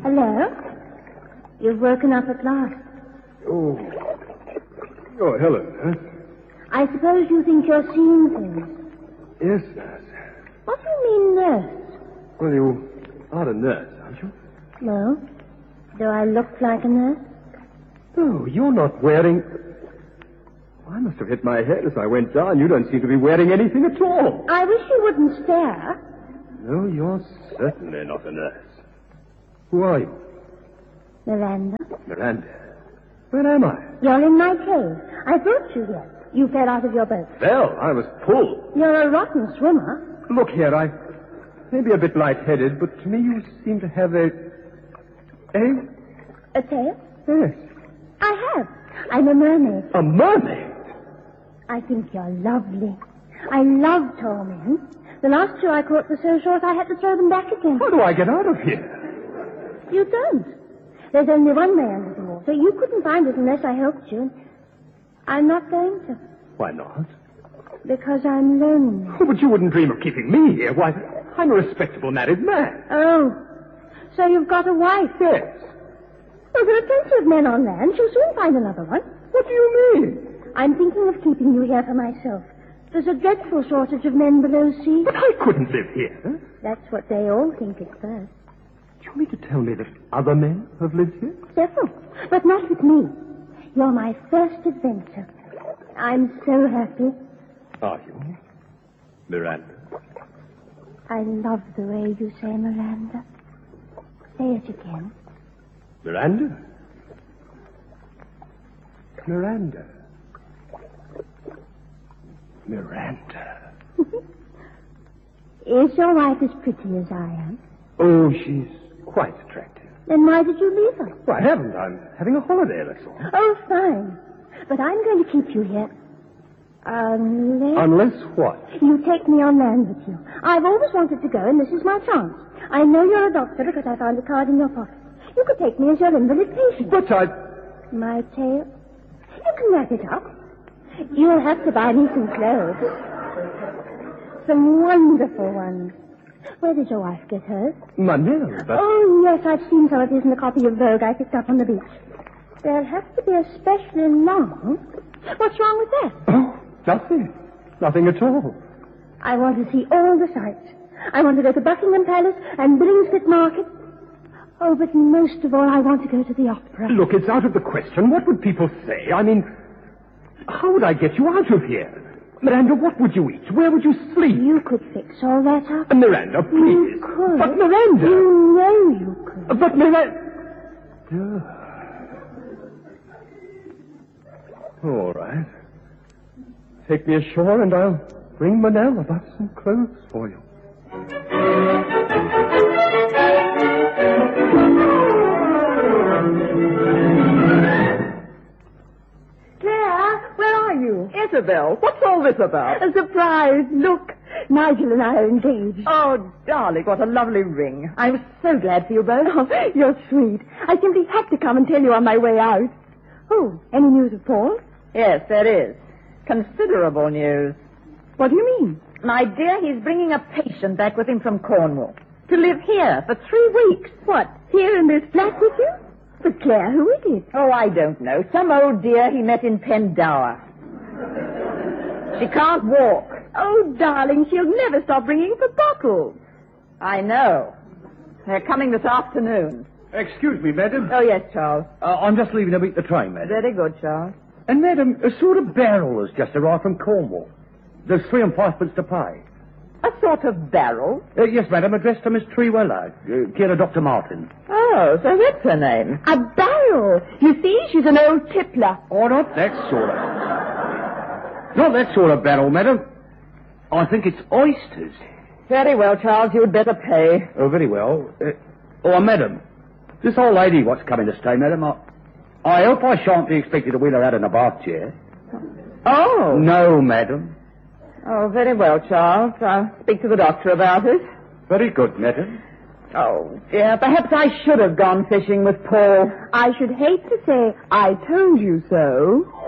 Hello? You've woken up at last. Oh, Helen, huh? I suppose you think you're seeing things. Yes, nurse. What do you mean, nurse? Well, you are a nurse, aren't you? No. Do I look like a nurse? Oh, you're not wearing... I must have hit my head as I went down. You don't seem to be wearing anything at all. I wish you wouldn't stare. No, you're certainly not a nurse. Who are you? Miranda? Miranda. Where am I? You're in my cave. I brought you here. You fell out of your boat. Well, I was pulled. You're a rotten swimmer. Look here, I may be a bit lightheaded, but to me you seem to have a tail? Yes. I have. I'm a mermaid. A mermaid? I think you're lovely. I love tall men. The last two I caught were so short I had to throw them back again. How do I get out of here? You don't. There's only one way under the water. You couldn't find it unless I helped you. I'm not going to. Why not? Because I'm lonely. Oh, but you wouldn't dream of keeping me here. Why, I'm a respectable married man. Oh, so you've got a wife? Yes. Well, there are plenty of men on land. You'll soon find another one. What do you mean? I'm thinking of keeping you here for myself. There's a dreadful shortage of men below sea. But I couldn't live here. That's what they all think at first. Do you mean to tell me that other men have lived here? Several, but not with me. You're my first adventure. I'm so happy. Are you? Miranda. I love the way you say Miranda. Say it again. Miranda? Miranda. Miranda. Is your wife as pretty as I am? Oh, she's quite attractive. Then why did you leave her? Well, I haven't. I'm having a holiday, that's all. Oh, fine. But I'm going to keep you here. Unless what? You take me on land with you. I've always wanted to go, and this is my chance. I know you're a doctor because I found a card in your pocket. You could take me as your invalid patient. But My tail? You can wrap it up. You'll have to buy me some clothes. Some wonderful ones. Where did your wife get hers? Manila, but... Oh, yes, I've seen some of these in a copy of Vogue I picked up on the beach. They'll have to be especially long. What's wrong with that? Oh, nothing. Nothing at all. I want to see all the sights. I want to go to Buckingham Palace and Billingsgate Market. Oh, but most of all, I want to go to the opera. Look, it's out of the question. What would people say? I mean, how would I get you out of here? Miranda, what would you eat? Where would you sleep? You could fix all that up. Miranda, please. You could. But Miranda... You know you could. But Miranda... All right. Take me ashore and I'll bring Manel about some clothes for you. Claire, where are you? Isabel, what's all this about? A surprise. Look, Nigel and I are engaged. Oh, darling, what a lovely ring. I'm so glad for you both. Oh, you're sweet. I simply had to come and tell you on my way out. Oh, any news of Paul? Yes, there is. Considerable news. What do you mean? My dear, he's bringing a patient back with him from Cornwall to live here for 3 weeks. What, here in this flat with you? But Claire, who is it? Oh, I don't know. Some old dear he met in Pendower. She can't walk. Oh, darling, she'll never stop ringing for bottles. I know. They're coming this afternoon. Excuse me, madam. Oh, yes, Charles. I'm just leaving to meet the train, madam. Very good, Charles. And, madam, a sort of barrel has just arrived from Cornwall. There's 3 and 5pence to pay. A sort of barrel? Yes, madam, addressed to Miss Treweller, care of Dr. Martin. Oh, so that's her name. A barrel. You see, she's an old tippler. Oh, not that sort of... Not that sort of barrel, madam. I think it's oysters. Very well, Charles, you'd better pay. Oh, very well. Madam, this old lady what's coming to stay, madam, I hope I shan't be expected to wheel her out in a bath chair. Oh. No, madam. Oh, very well, Charles. I'll speak to the doctor about it. Very good, madam. Oh, dear, perhaps I should have gone fishing with Paul. I should hate to say, I told you so.